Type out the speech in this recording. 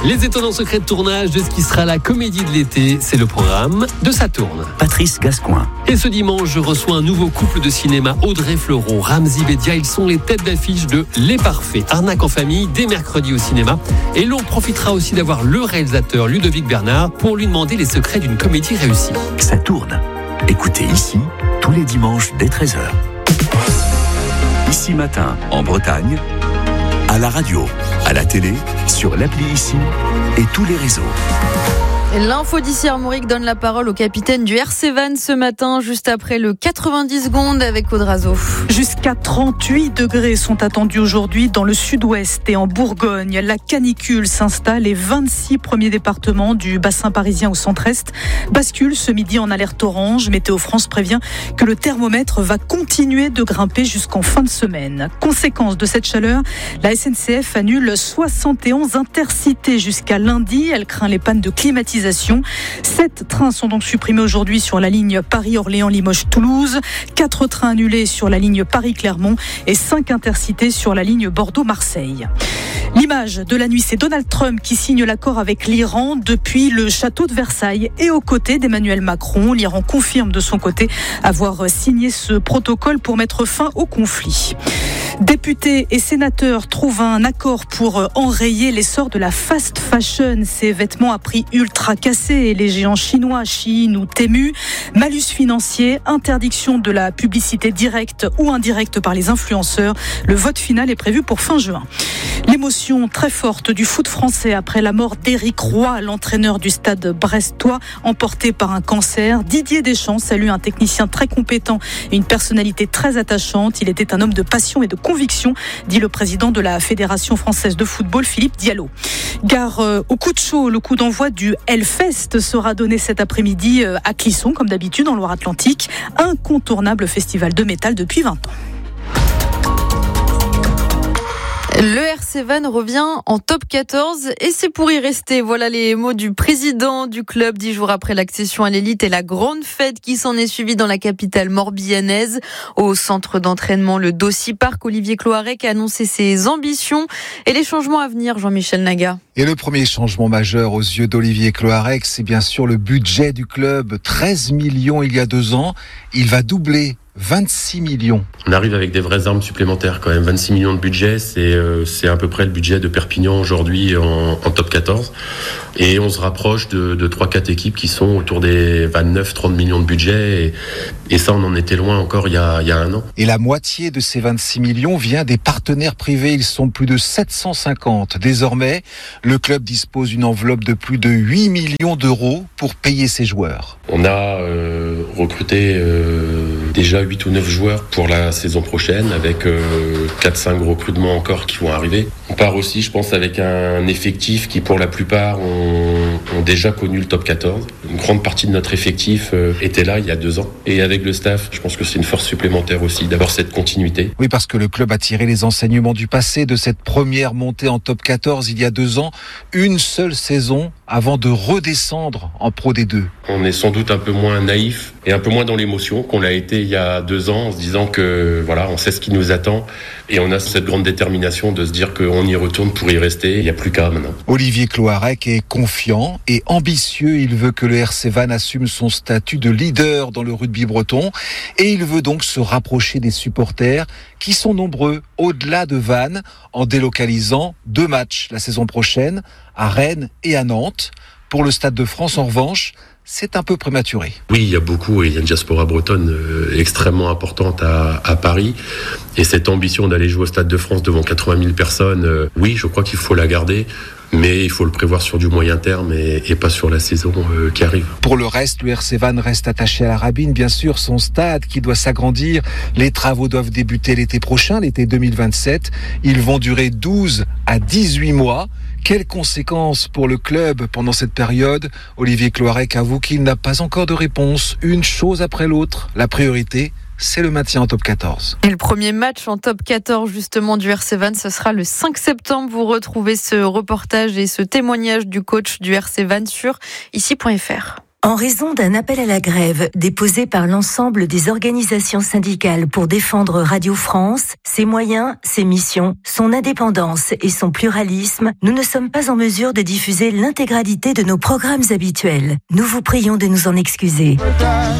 Les étonnants secrets de tournage de ce qui sera la comédie de l'été, c'est le programme de Ça tourne. Patrice Gascoin. Et ce dimanche, je reçois un nouveau couple de cinéma, Audrey Fleurot, Ramzy Bedia. Ils sont les têtes d'affiche de Les Parfaits, arnaque en famille, dès mercredi au cinéma. Et l'on profitera aussi d'avoir le réalisateur Ludovic Bernard pour lui demander les secrets d'une comédie réussie. Ça tourne. Écoutez ici, tous les dimanches dès 13h. Ici Matin, en Bretagne, à la radio, à la télé, sur l'appli Ici et tous les réseaux. L'info d'ici Armorique donne la parole au capitaine du RC Vannes ce matin, juste après le 90 secondes avec Audrazo. Jusqu'à 38 degrés sont attendus aujourd'hui dans le sud-ouest et en Bourgogne. La canicule s'installe et 26 premiers départements du bassin parisien au centre-est basculent ce midi en alerte orange. Météo France prévient que le thermomètre va continuer de grimper jusqu'en fin de semaine. Conséquence de cette chaleur, la SNCF annule 71 intercités jusqu'à lundi. Elle craint les pannes de climatisation. 7 trains sont donc supprimés aujourd'hui sur la ligne Paris-Orléans-Limoges-Toulouse, 4 trains annulés sur la ligne Paris-Clermont et 5 intercités sur la ligne Bordeaux-Marseille. L'image de la nuit, c'est Donald Trump qui signe l'accord avec l'Iran depuis le château de Versailles et aux côtés d'Emmanuel Macron. L'Iran confirme de son côté avoir signé ce protocole pour mettre fin au conflit. Députés et sénateurs trouvent un accord pour enrayer l'essor de la fast fashion, ces vêtements à prix ultra cassés, les géants chinois, Shein ou Temu, malus financier, interdiction de la publicité directe ou indirecte par les influenceurs. Le vote final est prévu pour fin juin. L'émotion très forte du foot français après la mort d'Éric Roy, l'entraîneur du stade brestois, emporté par un cancer. Didier Deschamps salue un technicien très compétent et une personnalité très attachante. Il était un homme de passion et de conviction, dit le président de la Fédération française de football, Philippe Diallo. Gare au coup de chaud, le coup d'envoi du Hellfest sera donné cet après-midi à Clisson, comme d'habitude en Loire-Atlantique. Incontournable festival de métal depuis 20 ans. Le RC Vannes revient en top 14 et c'est pour y rester. Voilà les mots du président du club 10 jours après l'accession à l'élite et la grande fête qui s'en est suivie dans la capitale morbihanaise. Au centre d'entraînement, le Dossy Park, Olivier Cloarec a annoncé ses ambitions et les changements à venir, Jean-Michel Naga. Et le premier changement majeur aux yeux d'Olivier Cloarec, c'est bien sûr le budget du club. 13 millions il y a 2 ans. Il va doubler. 26 millions. On arrive avec des vraies armes supplémentaires quand même. 26 millions de budget, c'est à peu près le budget de Perpignan aujourd'hui en top 14. Et on se rapproche de 3-4 équipes qui sont autour des 29-30 millions de budget. Et ça, on en était loin encore il y a 1 an. Et la moitié de ces 26 millions vient des partenaires privés. Ils sont plus de 750. Désormais, le club dispose d'une enveloppe de plus de 8 millions d'euros pour payer ses joueurs. On a recruté déjà 8 ou 9 joueurs pour la saison prochaine, avec 4-5 recrutements encore qui vont arriver. On part aussi, je pense, avec un effectif qui, pour la plupart, ont déjà connu le top 14. Une grande partie de notre effectif était là il y a 2 ans. Et avec le staff, je pense que c'est une force supplémentaire aussi, d'avoir cette continuité. Oui, parce que le club a tiré les enseignements du passé, de cette première montée en top 14 il y a 2 ans. Une seule saison avant de redescendre en Pro D2. On est sans doute un peu moins naïf et un peu moins dans l'émotion qu'on l'a été il y a 2 ans, en se disant que voilà, on sait ce qui nous attend et on a cette grande détermination de se dire qu'on y retourne pour y rester. Il n'y a plus qu'à maintenant. Olivier Cloarec est confiant et ambitieux. Il veut que le RC Vannes assume son statut de leader dans le rugby breton et il veut donc se rapprocher des supporters qui sont nombreux au-delà de Vannes en délocalisant 2 matchs la saison prochaine à Rennes et à Nantes. Pour le Stade de France, en revanche, c'est un peu prématuré. Oui, il y a une diaspora bretonne extrêmement importante à Paris. Et cette ambition d'aller jouer au Stade de France devant 80 000 personnes, oui, je crois qu'il faut la garder. Mais il faut le prévoir sur du moyen terme et pas sur la saison qui arrive. Pour le reste, le RC Vannes reste attaché à la Rabine, bien sûr, son stade qui doit s'agrandir. Les travaux doivent débuter l'été prochain, l'été 2027. Ils vont durer 12 à 18 mois. Quelles conséquences pour le club pendant cette période ? Olivier Cloarec avoue qu'il n'a pas encore de réponse. Une chose après l'autre, la priorité, c'est le maintien en top 14. Et le premier match en top 14 justement du RC Vannes, ce sera le 5 septembre. Vous retrouvez ce reportage et ce témoignage du coach du RC Vannes sur ici.fr. En raison d'un appel à la grève déposé par l'ensemble des organisations syndicales pour défendre Radio France, ses moyens, ses missions, son indépendance et son pluralisme, nous ne sommes pas en mesure de diffuser l'intégralité de nos programmes habituels. Nous vous prions de nous en excuser.